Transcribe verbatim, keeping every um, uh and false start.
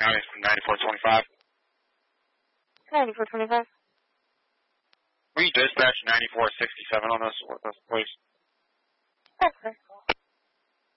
County from ninety-four twenty-five. ninety-four twenty-five. Will you dispatch ninety-four sixty-seven on this, this please? Okay.